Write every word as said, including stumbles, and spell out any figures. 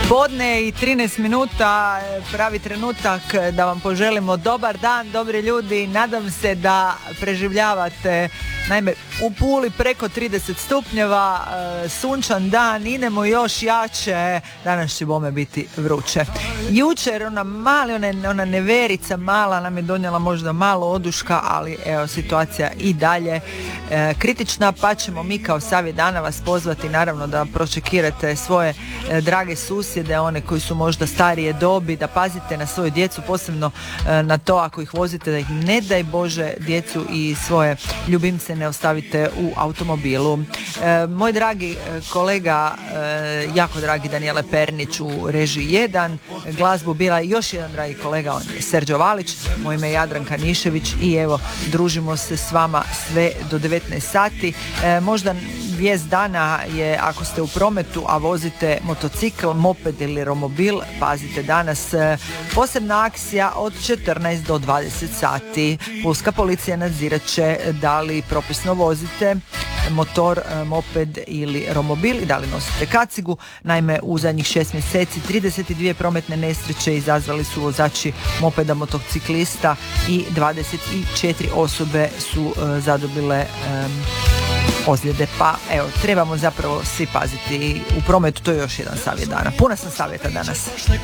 Podne i trinaest minuta, pravi trenutak da vam poželimo dobar dan, dobri ljudi. Nadam se da preživljavate. Naime, u Puli preko trideset stupnjeva, sunčan dan, idemo još jače. Danas će bome biti vruće. Jučer ona mali, ona, ona neverica mala nam je donijela možda malo oduška, ali evo, situacija i dalje e, kritična, pa ćemo mi kao savjet dana vas pozvati naravno da pročekirate svoje e, drage susjede, one koji su možda starije dobi, da pazite na svoju djecu, posebno e, na to ako ih vozite, da ih ne daj Bože djecu i svoje ljubimce ne ostavite u automobilu. E, moj dragi kolega, e, jako dragi Danijele Pernić u režiji jedan, glazbu bila još jedan dragi kolega, on je Serđo Valić, moje ime je Jadranka Nišević i evo, družimo se s vama sve do devetnaest sati. E, možda vijest dana je ako ste u prometu, a vozite motocikl, moped ili romobil, pazite danas e, posebna akcija od četrnaest do dvadeset sati. Pulska policija nadzirat će da li propisno vozite motor, moped ili romobil i da li nosite kacigu. Naime, u zadnjih šest mjeseci trideset dvije prometne nesreće izazvali su vozači mopeda, motociklista i dvadeset četiri osobe su uh, zadobile um, ozljede. Pa evo, trebamo zapravo svi paziti u prometu, to je još jedan savjet dana. Puna sam savjeta danas.